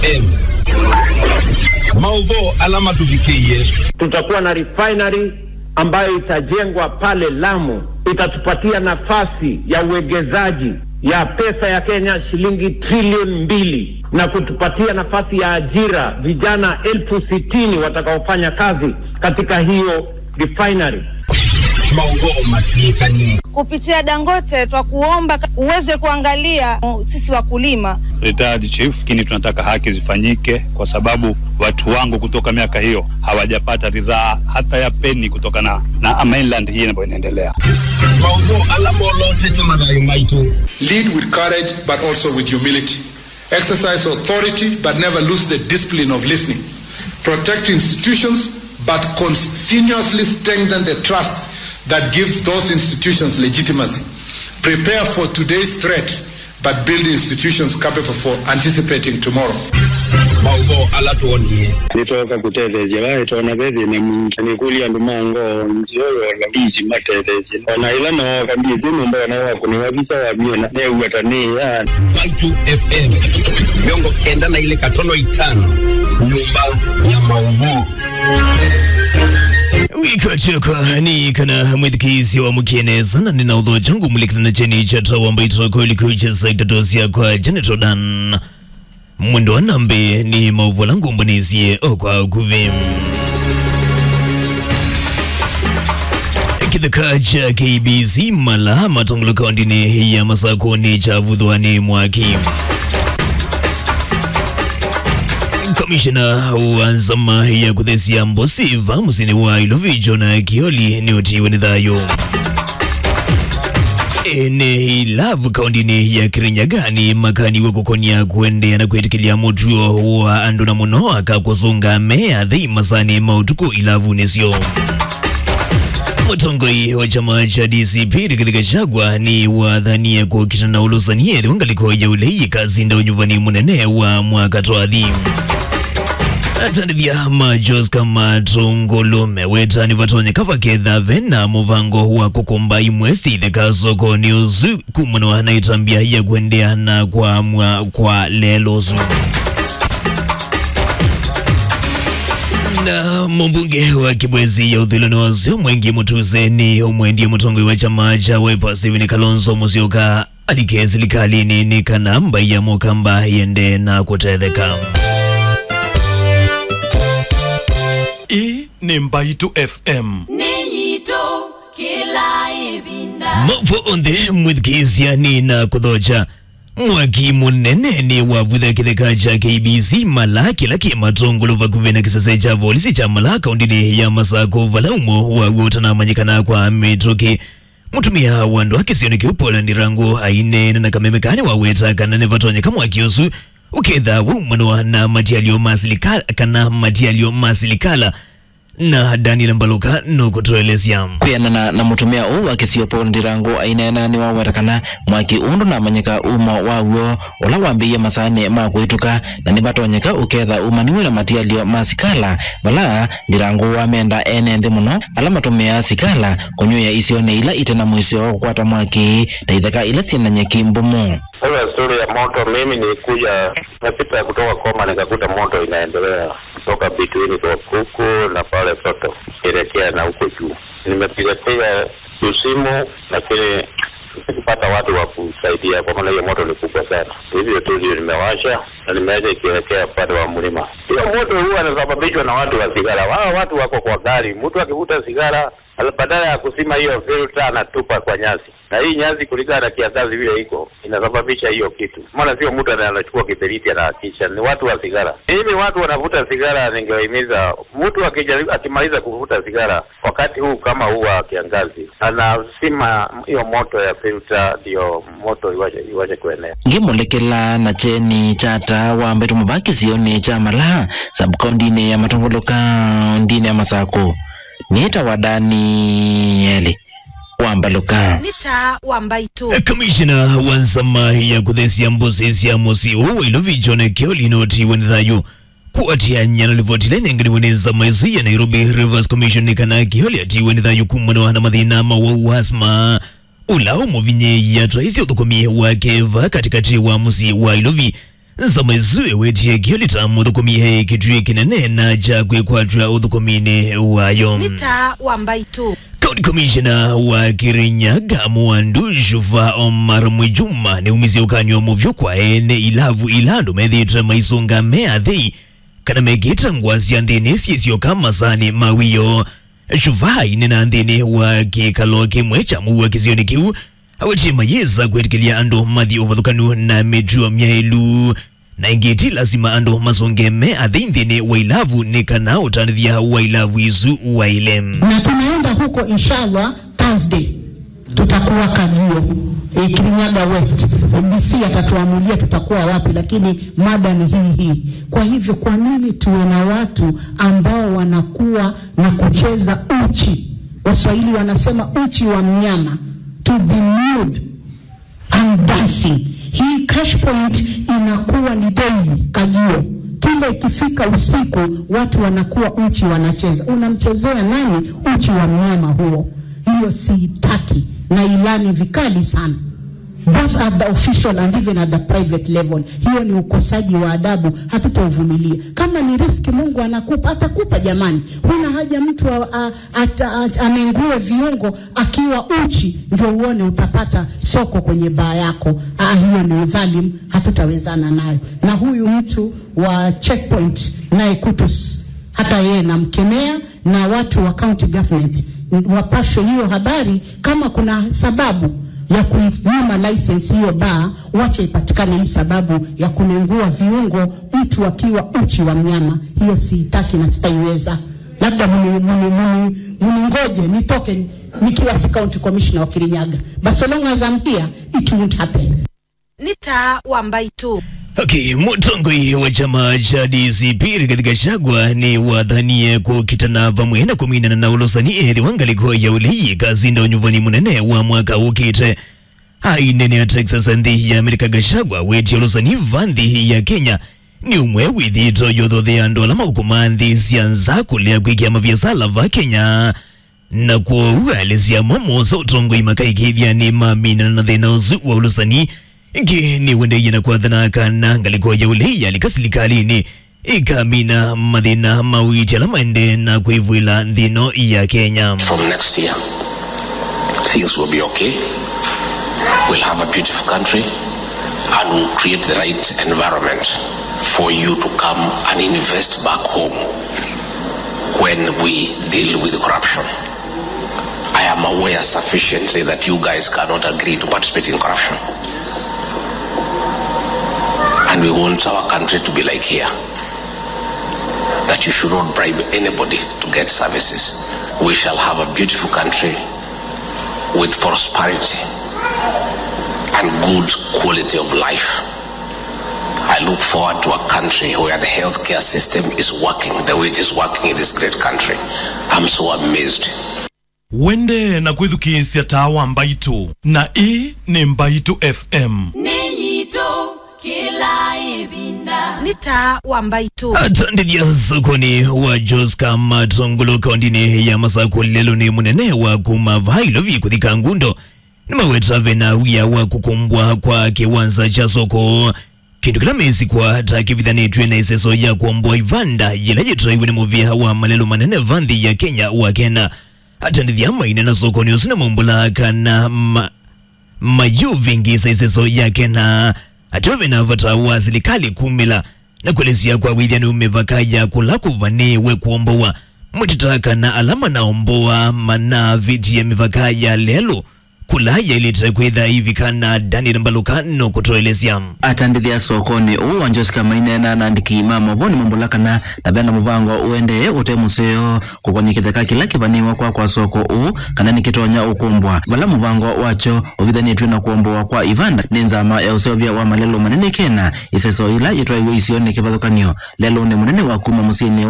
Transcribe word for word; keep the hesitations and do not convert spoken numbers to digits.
M. Maudho alama tuvikie. Tutakuwa na refinery ambayo itajengwa pale Lamu, itatupatia nafasi ya uwegezaji ya pesa ya Kenya shilingi trilioni mbili na kutupatia nafasi ya ajira vijana elfu sitini watakaofanya kazi katika hiyo refinery. Kupitia Dangote twakuomba uweze kuangalia sisi wakulima. Retired chief, kini tunataka haki zifanyike kwa sababu watu wangu kutoka miaka hiyo hawajapata ridhaa hata ya peni kutoka na na mainland hii ambayo inaendelea. Lead with courage but also with humility. Exercise authority but never lose the discipline of listening. Protect institutions but continuously strengthen the trust that gives those institutions legitimacy. Prepare for today's threat but build institutions capable for anticipating tomorrow. Maudho alatuonie. Nitoka kuteleze wa itona bebe ni mtanikulia ndumango njoyo la hizi mateleze. Wana ilana wakambizi mumba wanawaku ni wabisa wa miona ne uwatani ya Baitu F M miongo kenda na ile katono itano nyumba ya maudho. Wikachoka ni kana mwithikizi wa mukieneza na nina udho jangu mulikina na cheni chata wamba itoko ilikuja saita dosia kwa Janet Rodan. Mwendo wa nambe ni mauvu langu mbonizie okwa kuvim. Kithaka cha K B C mala matongolo kaundini ya masako ni chavudhuani mwaki. Komishina wa nzama ya kuthesia mbosi vamusini wa Ilovijo na Kioli ni otiwe ni dhayo. Ene ilavu kaundini ya Kirinyagani makani wa kukonia kuende na kuetikilia motuo wa andona munoa kakuzunga mea dhei masani mautuku ilavu nesio. Motongoi wa chama cha D C P katika Chagwa ni wadhania kwa kitana ulosanie wangaliko ya ulei kazi nda unyuvani munene wa mwaka toadhimu. Atandivya majos kama tungolume weta ni vatonye kava kedha vena muvango wa kukumba imwesi theka soko ni uzu kumano wanaitambia ya kuendea na kwa mwa kwa lelozu. Na mbunge wa Kibwezi ya Udhilo na wazio mwengi mutuze ni umwendi mutongwe wa chama cha Wiper Stephen Kalonzo Musyoka alikezi likalini ni kanamba ya mokamba yende na kutedheka. I ni Mbaitu F M Niyito kila ibinda Mofo onde mwithikizia ni na kuthocha mwaki munene ni wavutha kitheka cha K B C mala kila kimatongolo vakuvena kisase cha volisi cha mala kaundini ya Masako valaumo wa gutana manyikana kwa metroki. Mutumia wando wake sioniki upola ndirangu aine na kamemekani waweta kanane vatonye kama wakiosu uketha wumanoa na matialio masilikala kana matialio masilikala na Daniel Mbaluka no kutoelezea pia na na mutumia u akisiyopo ndirango aina na ni wawetakana mwaki undu na manyika uma wawo ola wambiye masane makwituka na nibatonyeka uketha umaniwe na matialio masikala bala ndirango wamenda ene ndi muno ala matumia sikala kunyoya isione ila itena mwisho kwata mwaki taithaka ila sina nyeki mbumu. Kwa story ya moto mimi nilikuja napita kutoka Koma nikakuta moto inaendelea kutoka between kwa kuku na pale soto kuelekea na huko juu. Nimepiga piga simu lakini sikupata watu wa kusaidia kwa maana hiyo moto ni kubwa sana. Hivyo tu ndio nimewasha na nimeacha ikielekea upande wa mlima. Hiyo moto huwa unasababishwa na watu wa sigara. Wao watu wako kwa gari, mtu akivuta sigara badala ya kusima hiyo filter anatupa kwa nyasi. Na hii nyasi kulingana na kiangazi vile iko inasababisha hiyo kitu. Maana sio mtu anachukua kiberiti anahakisha, ni watu wa sigara. Hivi watu wanavuta sigara, ningewahimiza mtu akijaribu akimaliza kuvuta sigara wakati huu kama huu wa kiangazi anasima hiyo moto ya filter ndio moto iwaje iwaje kuenea. Ngimolekela na cheni chata wambe tumubaki sioni cha mala subkondine ya matongoloka ndine ya Masako. Nita wadani ele Wambaluka Nita Wambaitu. Commissioner wansama ya kuthesia mbosi ya mosi uwe Ilovijo na Kioli noti wenithayu kuatia nyana livotile nengani weneza maizu ya Nairobi Rivers Commission nikana Kioli ati wenithayu kumano na madhina mawa uasma ulao movinye ya traisi utukumie wa keva katikati wa musi wa Ilovi zamazue wetie kiolita muthukumie kitui kinene na jagwe kwadra uthukumine wayo Nita Wambaitu. County Commissioner wa Kirinyaga Mwandu Juva Omar Mwijuma ni umizi ukanyo muvyo kwa ene ilavu ilando medhitra maisunga meadhi kana megita ngwazi andini sisio kama sani mawiyo Juva inena andini wa kikaloke mwecha muwa kizioni kiu awachi mayeza kwetikilia ando madhi uvadhukanu na medrua myaelu na ingeti lazima ando mazonge meadhi ndini wailavu nikana utanidhia wailavu izu wailem na tunaenda huko inshallah Thursday tutakuwa Kagio e, Kirinyaga West e, D C atatuamulia tutakuwa wapi, lakini mada ni hii hii. Kwa hivyo kwa nini tuwe na watu ambao wanakuwa na kucheza uchi? Waswahili wanasema uchi wa mnyama, to be nude and dancing. Hii cash point inakuwa ni daily Kagio. Kile ikifika usiku watu wanakuwa uchi wanacheza. Unamchezea nani uchi wa mnyama huo? Hiyo siitaki na ilani vikali sana. Both at the official and even at the private level. Hiyo ni ukosaji wa adabu, hatutauvumilia. Kama ni riski Mungu anakupa, atakupa jamani. Huna haja mtu amengue viungo akiwa uchi ndio uone utapata soko kwenye baa yako. Ah, hiyo ni udhalimu, hatutawezana nayo. Na huyu mtu wa checkpoint naye Kutus, hata yeye namkemea, na watu wa county government wapashe hiyo habari. Kama kuna sababu ya kunyima license hiyo baa, wache ipatikane hii sababu ya kunengua viungo mtu akiwa uchi wa mnyama. Hiyo siitaki na sitaiweza. Labda muni muni muni muni ngoje nitoke nikiwa si county commissioner wa Kirinyaga. But so long as I'm here, it won't happen. Nita Wambaitu. Okay, mutongoi wa chama cha D C P katika Shagwa ni wadhanie kukitana vamwena kumina na ulosani ethi wangaliko ya uleyi kazinda unyuvani munene wa mwaka ukite. Hai nene ya Texas ndi ya Amerika Gashagwa weti ulosani vandhi ya Kenya ni umwe withito yodhothe andola maukumandhi sianza kulea kuikia mavyasala va Kenya na kuwa uhalisia mamosa utongoi makaikithia ni mamina na dhena uzu wa ulosani Ingi ni wende yena kwa dhana kana ngaliko ya uleya likasilikalini ikamina madhina mawiti ala maende na kuivuila dhino ya Kenya. From next year, things will be okay. We'll have a beautiful country and we'll create the right environment for you to come and invest back home when we deal with corruption. I am aware sufficiently that you guys cannot agree to participate in corruption. And we want our country to be like here. That you should not bribe anybody to get services. We shall have a beautiful country with prosperity and good quality of life. I look forward to a country where the healthcare system is working the way it is working in this great country. I'm so amazed. Wende na kwithuki siatawa Mbaitu na hii ni Mbaitu F M. Niyito kila ibinda. Nita Wambaitu. Atandidia sokoni wa Joska Matongolo kondini ya masaku lelo ni munene wa kumavailo vikuthika ngundo. Nimaweta vena wia wa kukumbwa kwa kiwanza cha soko. Kindu kila mezi kwa hata kivithani tuena iseso ya kuombwa Ivanda yila jitra iwene muvia wa malelo manene vandhi ya Kenya wa Kena. Atandidia maine na sokoni usina mumbula kana ma, mayu vingi sa iseso ya Kena. Atove na vata wazilikali kumila na kuelezea kwa widhiani umevakaya kulakuvani we kuombowa mwititaka na alama na ombowa mana viti ya mivakaya lelo kulaya ilita kwedha hivi kana Daniel Mbalukano kutoelezea. Atandithia sokoni uwa Joska Mainena na ndiki mama voni mumbulakana na bena muvango uende ute museo kukonyikitheka kila kivaniwa kwa kwa soko u kana nikitonya ukumbwa wala muvango wacho uvithani tuina kuombowa kwa Ivanda ninzama ya useovya wa malelo manene Kena iseso ila yitwa iwe isione kivathukanio lelo ni munene wa kuma musini